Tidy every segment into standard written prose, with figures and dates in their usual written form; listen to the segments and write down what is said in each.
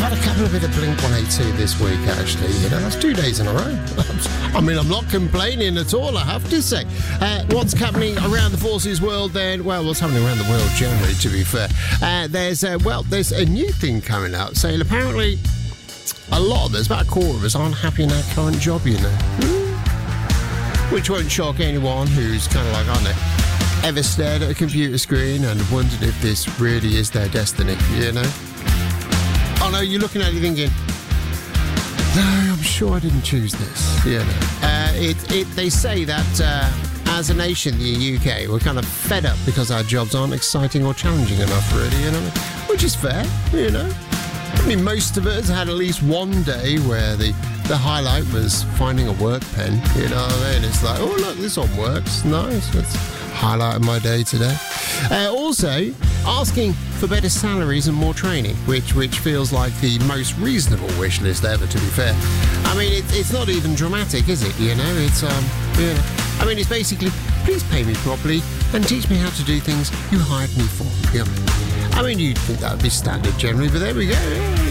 had a couple of bit of Blink-182 this week, actually. You know, that's 2 days in a row. I mean, I'm not complaining at all, I have to say. What's happening around the Forces world then? Well, what's happening around the world generally, to be fair. There's a new thing coming out. So apparently, there's about a quarter of us aren't happy in our current job, you know. Which won't shock anyone who's kind of like, I don't know, ever stared at a computer screen and wondered if this really is their destiny, you know? Oh no, you're looking at it thinking, no, I'm sure I didn't choose this, you know. They say that as a nation, the UK, we're kind of fed up because our jobs aren't exciting or challenging enough, really, you know? Which is fair, you know? I mean, most of us had at least one day where the highlight was finding a work pen, you know what I mean? It's like, oh, look, this one works. Nice. That's highlight of my day today. Also, asking for better salaries and more training, which feels like the most reasonable wish list ever, to be fair. I mean, it's not even dramatic, is it? You know, it's, you know, I mean, it's basically, please pay me properly and teach me how to do things you hired me for. Yeah. I mean, you'd think that would be standard generally, but there we go.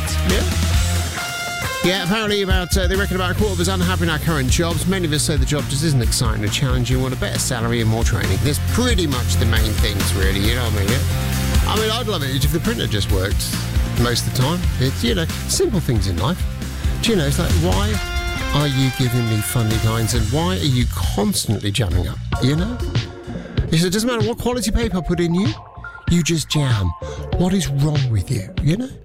Yeah, apparently they reckon about a quarter of us unhappy in our current jobs. Many of us say the job just isn't exciting or challenging, want a better salary and more training. There's pretty much the main things, really, you know what I mean? Yeah? I mean, I'd love it if the printer just worked most of the time. It's, you know, simple things in life. Do you know, it's like, why are you giving me funny lines and why are you constantly jamming up, you know? It doesn't matter what quality paper I put in you, you just jam. What is wrong with you, you know?